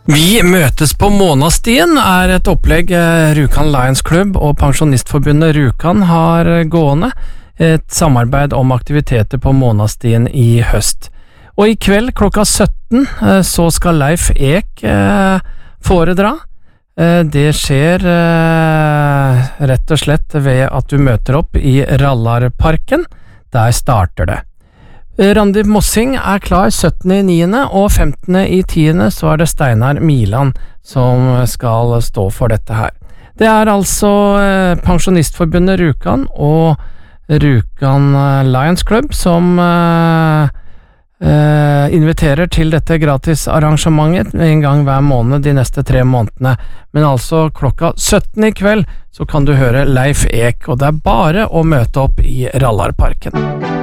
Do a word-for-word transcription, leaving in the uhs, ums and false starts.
Vi møtes på Månastien er et opplegg Rjukan Lions Club og Pensjonistforbundet Rjukan har gående, et samarbeid om aktiviteter på Månastien i høst. Og i kveld klokka sytten så skal Leif Ek foredra. Det skjer rett og slett ved at du møter opp i Rallarparken. Der starter det. Randi Mossing er klar syttende i niende og femtende i tiende så er det Steinar Milan som skal stå for dette her. Det er altså eh, Pensjonistforbundet Rjukan og Rjukan Lions Club som eh, eh, inviterer til dette gratis arrangementet en gang hver måned de neste tre månedene. Men altså klokka sytten i kveld så kan du høre Leif Ek, og det er bare å møte opp i Rallarparken.